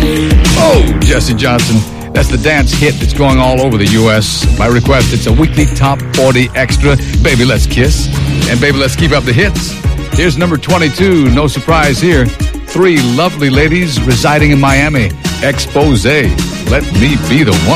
Oh, Jesse Johnson. That's the dance hit that's going all over the U.S. By request, it's a weekly top 40 extra. Baby, let's kiss. And baby, let's keep up the hits. Here's number 22. No surprise here. 3 lovely ladies residing in Miami. Expose. Let me be the one.